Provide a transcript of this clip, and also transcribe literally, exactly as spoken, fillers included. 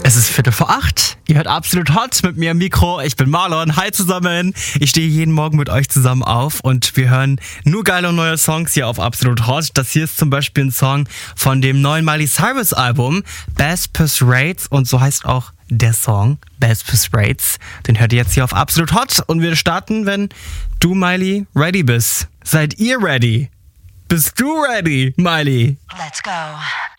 Es ist Viertel vor acht. Ihr hört Absolut Hot mit mir im Mikro. Ich bin Marlon. Hi zusammen. Ich stehe jeden Morgen mit euch zusammen auf und wir hören nur geile und neue Songs hier auf Absolut Hot. Das hier ist zum Beispiel ein Song von dem neuen Miley Cyrus Album Best Persuades und so heißt auch der Song Best Persuades. Den hört ihr jetzt hier auf Absolut Hot und wir starten, wenn du, Miley, ready bist. Seid ihr ready? Bist du ready, Miley? Let's go.